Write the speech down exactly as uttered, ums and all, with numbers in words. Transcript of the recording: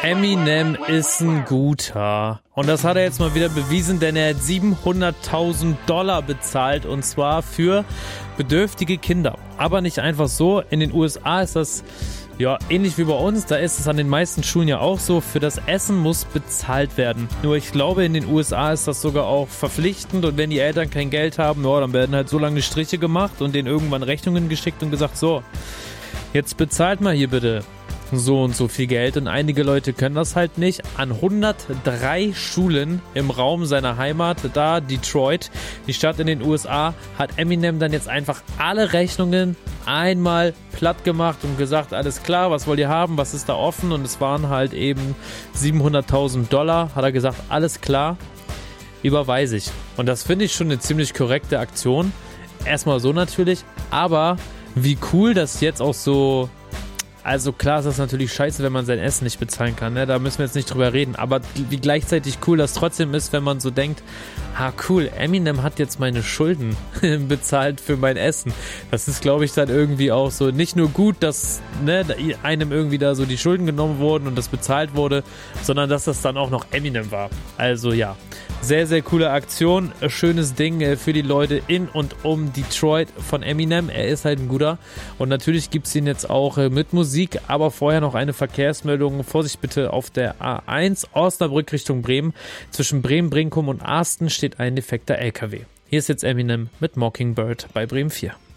Eminem ist ein Guter. Und das hat er jetzt mal wieder bewiesen, denn er hat siebenhunderttausend Dollar bezahlt und zwar für bedürftige Kinder. Aber nicht einfach so. In den U S A ist das ja ähnlich wie bei uns. Da ist es an den meisten Schulen ja auch so. Für das Essen muss bezahlt werden. Nur ich glaube, in den U S A ist das sogar auch verpflichtend. Und wenn die Eltern kein Geld haben, ja, dann werden halt so lange Striche gemacht und denen irgendwann Rechnungen geschickt und gesagt, so, jetzt bezahlt mal hier bitte so und so viel Geld. Und einige Leute können das halt nicht. An hundertdrei Schulen im Raum seiner Heimat, da Detroit, die Stadt in den U S A, hat Eminem dann jetzt einfach alle Rechnungen einmal platt gemacht und gesagt, alles klar, was wollt ihr haben, was ist da offen? Und es waren halt eben siebenhunderttausend Dollar, hat er gesagt, alles klar, überweise ich. Und das finde ich schon eine ziemlich korrekte Aktion. Erstmal so natürlich, aber wie cool das jetzt auch so. Also klar ist das natürlich scheiße, wenn man sein Essen nicht bezahlen kann, ne? Da müssen wir jetzt nicht drüber reden, aber wie gleichzeitig cool das trotzdem ist, wenn man so denkt, ah cool, Eminem hat jetzt meine Schulden bezahlt für mein Essen. Das ist, glaube ich, dann irgendwie auch so nicht nur gut, dass ne, einem irgendwie da so die Schulden genommen wurden und das bezahlt wurde, sondern dass das dann auch noch Eminem war. Also ja, sehr, sehr coole Aktion, schönes Ding für die Leute in und um Detroit von Eminem. Er ist halt ein guter und natürlich gibt es ihn jetzt auch mit Musik, aber vorher noch eine Verkehrsmeldung. Vorsicht bitte auf der A eins Osnabrück Richtung Bremen. Zwischen Bremen, Brinkum und Arsten steht ein defekter L K W. Hier ist jetzt Eminem mit Mockingbird bei Bremen vier.